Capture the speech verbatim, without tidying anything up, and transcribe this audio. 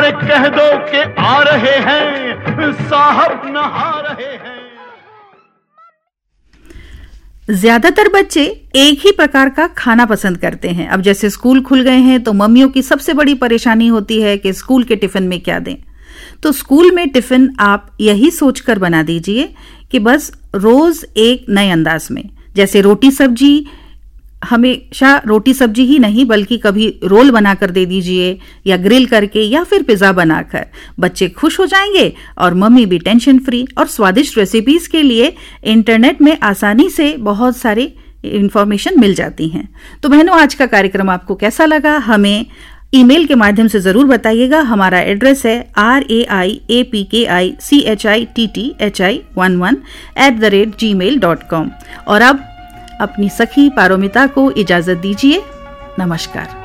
अरे कह दो कि आ रहे हैं, साहब नहा रहे हैं। ज्यादातर बच्चे एक ही प्रकार का खाना पसंद करते हैं। अब जैसे स्कूल खुल गए हैं तो मम्मियों की सबसे बड़ी परेशानी होती है कि स्कूल के टिफिन में क्या दें। तो स्कूल में टिफिन आप यही सोचकर बना दीजिए कि बस रोज एक नए अंदाज में, जैसे रोटी सब्जी, हमेशा रोटी सब्जी ही नहीं बल्कि कभी रोल बनाकर दे दीजिए या ग्रिल करके या फिर पिज्जा बनाकर। बच्चे खुश हो जाएंगे और मम्मी भी टेंशन फ्री। और स्वादिष्ट रेसिपीज के लिए इंटरनेट में आसानी से बहुत सारी इंफॉर्मेशन मिल जाती हैं। तो बहनों, आज का कार्यक्रम आपको कैसा लगा हमें ईमेल के माध्यम से जरूर बताइएगा। हमारा एड्रेस है R A I A P के आई C H I T T H I one one at the rate ji mail dot com. और अब अपनी सखी पारोमिता को इजाजत दीजिए। नमस्कार।